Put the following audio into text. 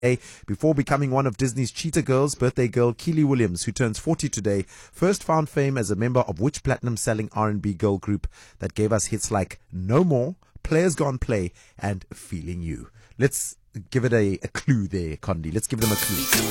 Before becoming one of Disney's cheetah girls, birthday girl Keely Williams, who turns 40 today, first found fame as a member of which platinum-selling R&B girl group that gave us hits like No More, Players Gone Play, and Feeling You. Let's give it a clue there, Condi. Let's give them a clue.